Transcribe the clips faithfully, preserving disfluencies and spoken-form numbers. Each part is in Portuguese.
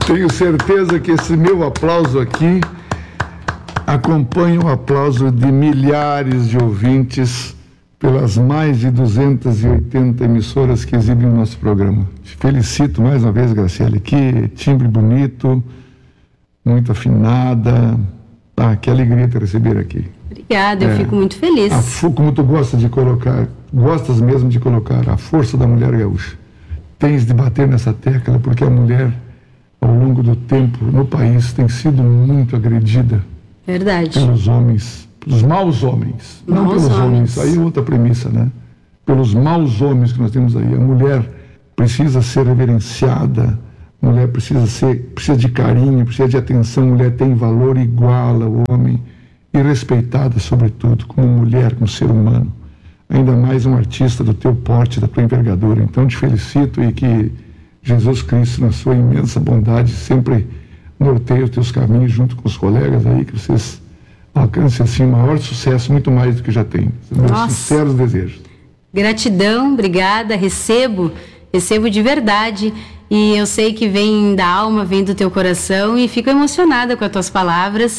Tenho certeza que esse meu aplauso aqui acompanha o aplauso de milhares de ouvintes pelas mais de duzentas e oitenta emissoras que exibem o nosso programa. Te felicito mais uma vez, Graciele. Que timbre bonito, muito afinada. Ah, que alegria te receber aqui. Obrigada, eu É, fico muito feliz. A, como tu gosta de colocar, gostas mesmo de colocar a força da mulher gaúcha. Tens de bater nessa tecla, porque a mulher, ao longo do tempo, no país, tem sido muito agredida. Verdade. Pelos homens, pelos maus homens. Não Maus pelos homens. homens, aí é outra premissa, né? Pelos maus homens que nós temos aí. A mulher precisa ser reverenciada, a mulher precisa ser, precisa de carinho, precisa de atenção, a mulher tem valor igual ao homem e respeitada, sobretudo, como mulher, como ser humano. Ainda mais um artista do teu porte, da tua envergadura. Então, te felicito e que Jesus Cristo, na sua imensa bondade, sempre norteie os teus caminhos junto com os colegas aí, que vocês alcancem assim o maior sucesso, muito mais do que já tem. Meus Nossa. sinceros desejos. Gratidão, obrigada, recebo, recebo de verdade. E eu sei que vem da alma, vem do teu coração e fico emocionada com as tuas palavras.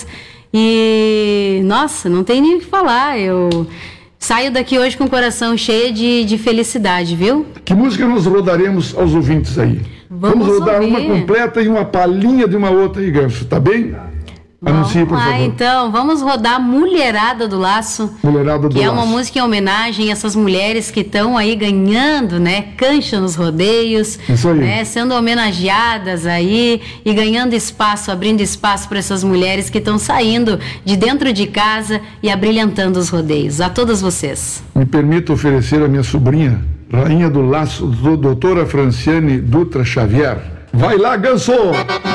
E, nossa, não tem nem o que falar. Eu saio daqui hoje com o coração cheio de, de felicidade, viu? Que música nós rodaremos aos ouvintes aí? Vamos rodar ouvir. uma completa e uma palhinha de uma outra aí, Ganso, tá bem? Anuncie, por Vamos lá, favor. então, vamos rodar Mulherada do Laço, Mulherada do que é uma Laço. música em homenagem a essas mulheres que estão aí ganhando, né, cancha nos rodeios, Isso aí. né, sendo homenageadas aí e ganhando espaço, abrindo espaço para essas mulheres que estão saindo de dentro de casa e abrilhantando os rodeios. A todas vocês. Me permito oferecer a minha sobrinha, rainha do laço, do doutora Franciane Dutra Xavier. Vai lá, Ganso!